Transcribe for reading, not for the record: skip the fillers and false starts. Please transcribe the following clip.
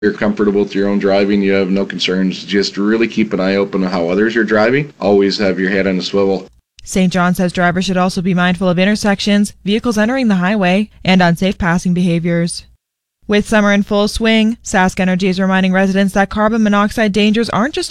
You're comfortable with your own driving. You have no concerns. Just really keep an eye open on how others are driving. Always have your head on a swivel. St. John says drivers should also be mindful of intersections, vehicles entering the highway, and unsafe passing behaviors. With summer in full swing, Sask Energy is reminding residents that carbon monoxide dangers aren't just